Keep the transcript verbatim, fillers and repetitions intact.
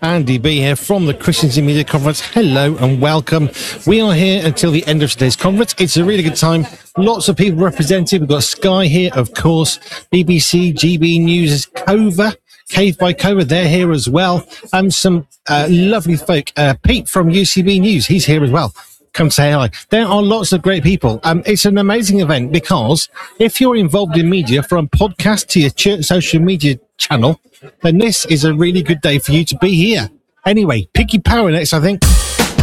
Andy B here from the Christians in Media Conference. Hello and welcome. We are here until the end of today's conference. It's a really good time. Lots of people represented. We've got Sky here, of course, B B C, G B News, Cova, Cave by Cova, they're here as well. Um, some uh, lovely folk. Uh, Pete from U C B News, he's here as well. Come say hi. There are lots of great people. Um, it's an amazing event because if you're involved in media, from podcast to your church social media channel, then this is a really good day for you to be here. Anyway, Piggy Power next, I think.